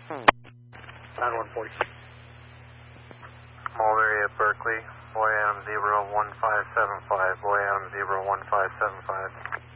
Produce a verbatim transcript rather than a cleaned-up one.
nine one forty. Mulberry at Berkeley, boy Adam zero one five seven five, boy Adam zero one five seven five.